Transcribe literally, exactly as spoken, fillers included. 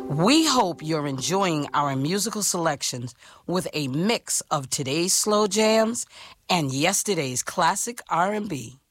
We hope you're enjoying our musical selections with a mix of today's slow jams and yesterday's classic R and B.